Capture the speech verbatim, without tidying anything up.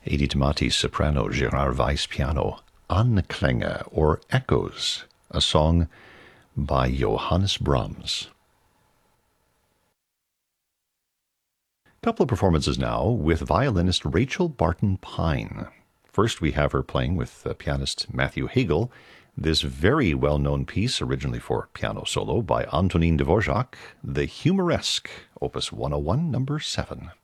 Edith Matisse soprano, Gerard Weiss piano, Anklänge, or Echoes, a song by Johannes Brahms. A couple of performances now with violinist Rachel Barton Pine. First, we have her playing with uh, pianist Matthew Hagel, this very well-known piece, originally for piano solo by Antonin Dvorak, the Humoresque, Opus one oh one, number seven.